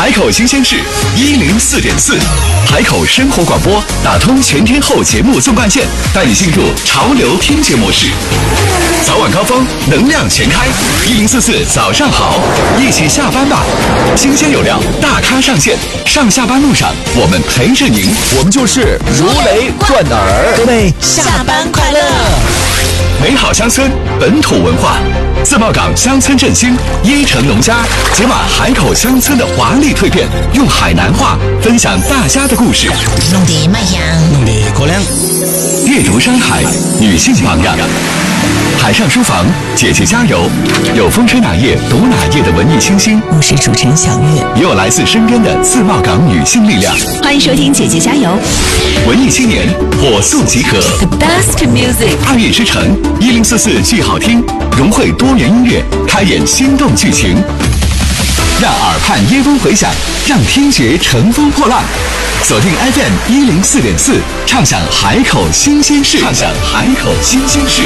海口新鲜事104.4，海口生活广播打通全天候节目纵贯线，带你进入潮流听觉模式。早晚高峰，能量全开，1044早上好，一起下班吧。新鲜有料，大咖上线，上下班路上我们陪着您，我们就是如雷贯耳。 各位下班快乐！ 美好乡村，本土文化，自贸港乡村振兴，伊城农家解码海口乡村的华丽蜕变，用海南话分享大家的故事。 弄得卖香， 弄得可亮。 阅读山海，女性榜样。海上书房，姐姐加油！有风吹哪页读哪页的文艺清新， 我是主持人小月， 也有来自身边的自贸港女性力量。 欢迎收听姐姐加油！ 文艺青年火速集合 The best music， 2月之城1044剧好听，融汇多元音乐，开演心动剧情，让耳畔耶风回响，让听觉乘风破浪。锁定 FM 104.4，畅享海口新鲜事，畅享海口新鲜事。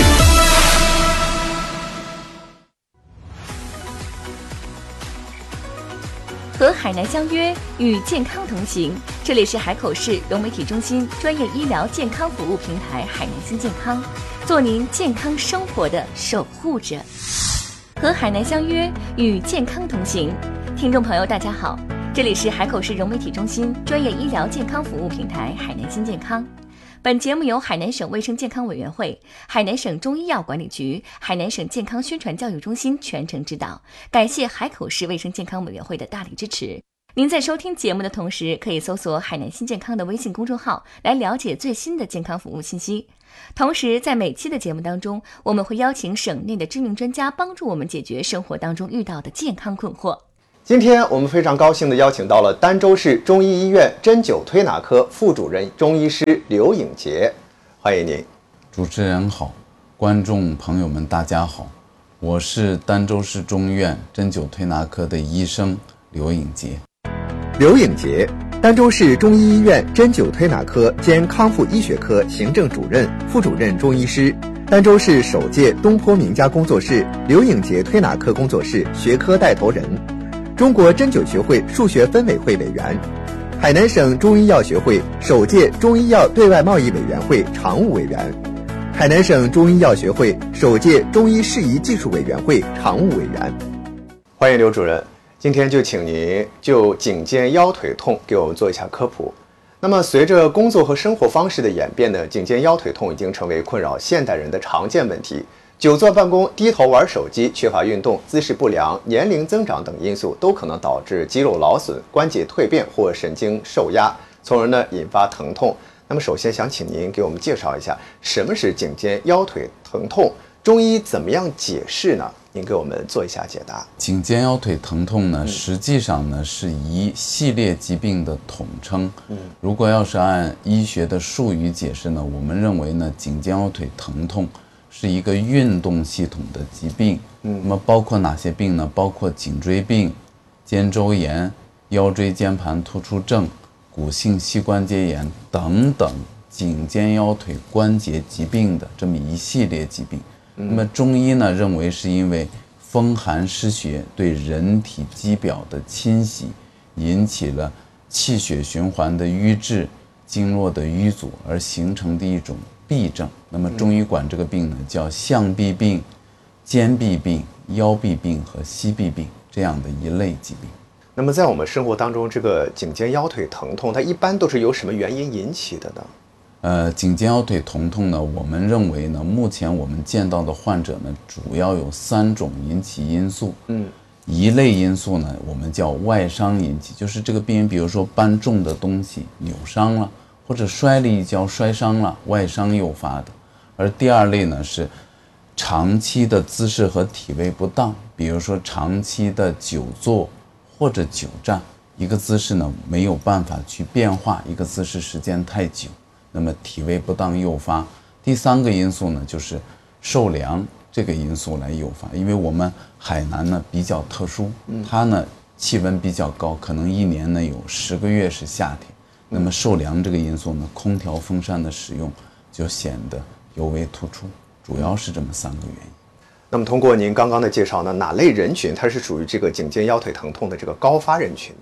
和海南相约，与健康同行。这里是海口市融媒体中心专业医疗健康服务平台海南新健康，做您健康生活的守护者。和海南相约，与健康同行。听众朋友，大家好，这里是海口市融媒体中心专业医疗健康服务平台海南新健康。本节目由海南省卫生健康委员会、海南省中医药管理局、海南省健康宣传教育中心全程指导，感谢海口市卫生健康委员会的大力支持。您在收听节目的同时，可以搜索海南新健康的微信公众号来了解最新的健康服务信息。同时，在每期的节目当中，我们会邀请省内的知名专家帮助我们解决生活当中遇到的健康困惑。 今天我们非常高兴地邀请到了儋州市中医医院针灸推拿科副主任中医师刘颖杰，欢迎您。 主持人好，观众朋友们大家好，我是儋州市中医院针灸推拿科的医生刘颖杰。 刘颖杰，儋州市中医医院针灸推拿科兼康复医学科行政主任、副主任中医师，儋州市首届东坡名家工作室刘颖杰推拿科工作室学科带头人，中国针灸学会数学分委会委员，海南省中医药学会首届中医药对外贸易委员会常务委员，海南省中医药学会首届中医适宜技术委员会常务委员。欢迎刘主任，今天就请您就颈肩腰腿痛给我们做一下科普。那么随着工作和生活方式的演变呢，颈肩腰腿痛已经成为困扰现代人的常见问题。久坐办公、低头玩手机、缺乏运动、姿势不良、年龄增长等因素都可能导致肌肉劳损、关节蜕变或神经受压，从而呢引发疼痛。那么首先想请您给我们介绍一下什么是颈肩腰腿疼痛，中医怎么样解释呢？您给我们做一下解答。 颈肩腰腿疼痛呢，实际上呢是一系列疾病的统称。如果要是按医学的术语解释呢，我们认为呢颈肩腰腿疼痛是一个运动系统的疾病。那么包括哪些病呢？包括颈椎病、肩周炎、腰椎间盘突出症、骨性膝关节炎等等颈肩腰腿关节疾病的这么一系列疾病。那么中医呢认为是因为风寒湿邪对人体肌表的侵袭，引起了气血循环的瘀滞、经络的淤阻而形成的一种痹症。那么中医管这个病呢叫项臂病、肩臂病、腰臂病和膝臂病这样的一类疾病。 那么在我们生活当中，这个颈肩腰腿疼痛它一般都是由什么原因引起的呢？ 颈肩腰腿疼痛呢，我们认为呢，目前我们见到的患者呢，主要有3种引起因素。一类因素呢，我们叫外伤引起，就是这个病人比如说搬重的东西扭伤了，或者摔了一跤摔伤了，外伤诱发的。而第2类呢是长期的姿势和体位不当，比如说长期的久坐或者久站，一个姿势呢没有办法去变化，一个姿势时间太久，那么体位不当诱发。第3个因素呢就是受凉这个因素来诱发，因为我们海南呢比较特殊，它呢气温比较高，可能一年呢有10个月是夏天，那么受凉这个因素呢，空调风扇的使用就显得尤为突出，主要是这么3个原因。 那么通过您刚刚的介绍呢，哪类人群它是属于这个颈肩腰腿疼痛的这个高发人群呢？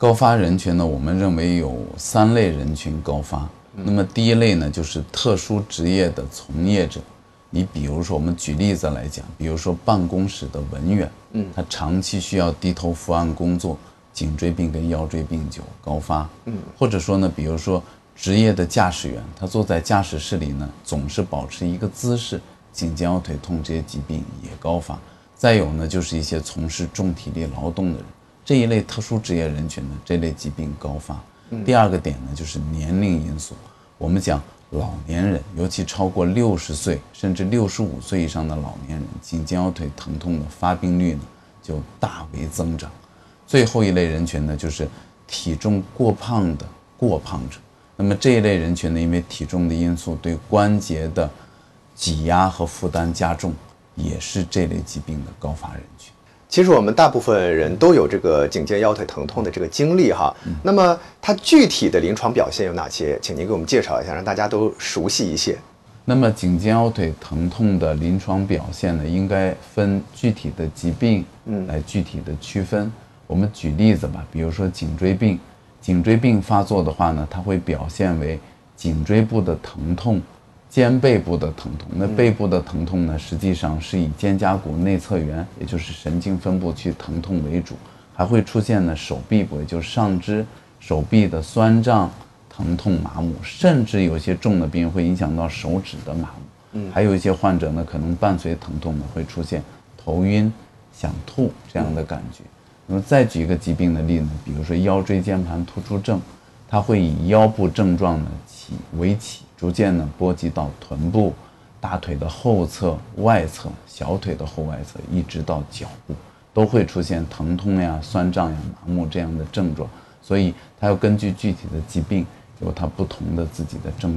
高发人群呢，我们认为有3类人群高发。那么第一类呢，就是特殊职业的从业者。你比如说，我们举例子来讲，比如说办公室的文员，他长期需要低头伏案工作，颈椎病跟腰椎病就高发。或者说呢，比如说职业的驾驶员，他坐在驾驶室里呢，总是保持一个姿势，颈肩腰腿痛这些疾病也高发。再有呢，就是一些从事重体力劳动的人，这一类特殊职业人群呢，这类疾病高发。第二个点呢，就是年龄因素。我们讲老年人，尤其超过60岁甚至65岁以上的老年人，颈肩腰腿疼痛的发病率呢就大为增长。最后一类人群呢，就是体重过胖的过胖者。那么这一类人群呢，因为体重的因素，对关节的挤压和负担加重，也是这类疾病的高发人群。 其实我们大部分人都有这个颈肩腰腿疼痛的这个经历哈。那么它具体的临床表现有哪些？请您给我们介绍一下，让大家都熟悉一些。 那么颈肩腰腿疼痛的临床表现呢，应该分具体的疾病来具体的区分。我们举例子吧，比如说颈椎病，颈椎病发作的话呢，它会表现为颈椎部的疼痛、肩背部的疼痛。那背部的疼痛呢，实际上是以肩胛骨内侧缘，也就是神经分布区疼痛为主，还会出现呢手臂部，也就是上肢手臂的酸胀、疼痛、麻木，甚至有些重的病会影响到手指的麻木。还有一些患者呢，可能伴随疼痛呢，会出现头晕、想吐这样的感觉。那么再举一个疾病的例子，比如说腰椎间盘突出症，它会以腰部症状呢为起，逐渐呢波及到臀部、大腿的后侧、外侧、小腿的后外侧，一直到脚部，都会出现疼痛呀、酸胀呀、麻木这样的症状。所以它要根据具体的疾病，有它不同的自己的症